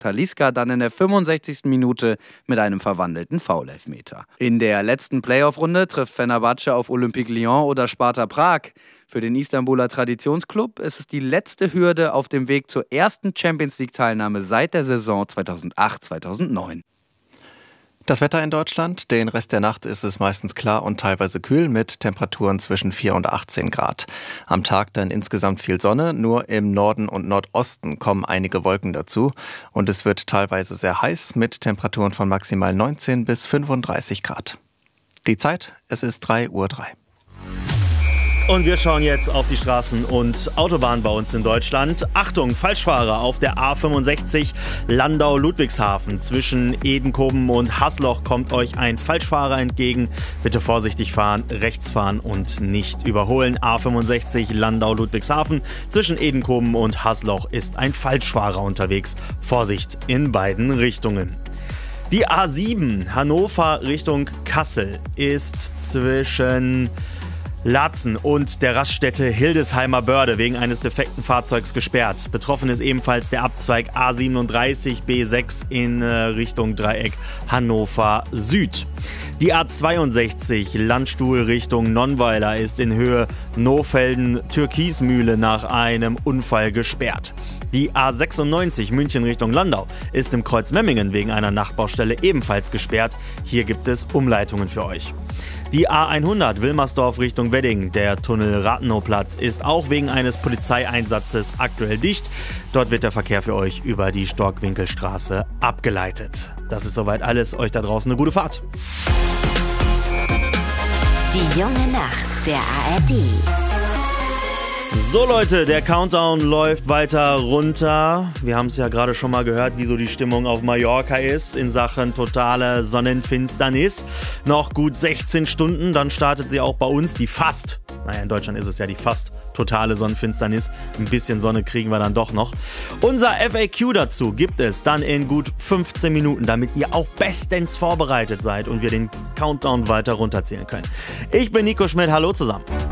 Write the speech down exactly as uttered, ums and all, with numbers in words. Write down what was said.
Talisca dann in der fünfundsechzigsten Minute mit einem verwandelten Foul-Elfmeter. In der letzten Playoff-Runde trifft Fenerbahce auf Olympique Lyon oder Sparta Prag. Für den Istanbuler Traditionsclub ist es die letzte Hürde auf dem Weg zur ersten Champions-League-Teilnahme seit der Saison zweitausendacht zweitausendneun. Das Wetter in Deutschland, den Rest der Nacht ist es meistens klar und teilweise kühl mit Temperaturen zwischen vier und achtzehn Grad. Am Tag dann insgesamt viel Sonne, nur im Norden und Nordosten kommen einige Wolken dazu und es wird teilweise sehr heiß mit Temperaturen von maximal neunzehn bis fünfunddreißig Grad. Die Zeit, es ist drei Uhr drei. Und wir schauen jetzt auf die Straßen und Autobahnen bei uns in Deutschland. Achtung, Falschfahrer auf der A fünfundsechzig Landau-Ludwigshafen. Zwischen Edenkoben und Hasloch kommt euch ein Falschfahrer entgegen. Bitte vorsichtig fahren, rechts fahren und nicht überholen. A fünfundsechzig Landau-Ludwigshafen. Zwischen Edenkoben und Hasloch ist ein Falschfahrer unterwegs. Vorsicht in beiden Richtungen. Die A sieben Hannover Richtung Kassel ist zwischen Laatzen und der Raststätte Hildesheimer Börde wegen eines defekten Fahrzeugs gesperrt. Betroffen ist ebenfalls der Abzweig A siebenunddreißig B sechs in äh, Richtung Dreieck Hannover Süd. Die A zweiundsechzig Landstuhl Richtung Nonnweiler ist in Höhe Nohfelden-Türkismühle nach einem Unfall gesperrt. Die A sechsundneunzig München Richtung Landau ist im Kreuz Memmingen wegen einer Nachbaustelle ebenfalls gesperrt. Hier gibt es Umleitungen für euch. Die A hundert Wilmersdorf Richtung Wedding, der Tunnel Rathenowplatz, ist auch wegen eines Polizeieinsatzes aktuell dicht. Dort wird der Verkehr für euch über die Storkwinkelstraße abgeleitet. Das ist soweit alles. Euch da draußen eine gute Fahrt. Die junge Nacht der A R D. So Leute, der Countdown läuft weiter runter. Wir haben es ja gerade schon mal gehört, wie so die Stimmung auf Mallorca ist in Sachen totale Sonnenfinsternis. Noch gut sechzehn Stunden, dann startet sie auch bei uns, die fast, naja in Deutschland ist es ja die fast totale Sonnenfinsternis. Ein bisschen Sonne kriegen wir dann doch noch. Unser F A Q dazu gibt es dann in gut fünfzehn Minuten, damit ihr auch bestens vorbereitet seid und wir den Countdown weiter runterzählen können. Ich bin Nico Schmidt, hallo zusammen.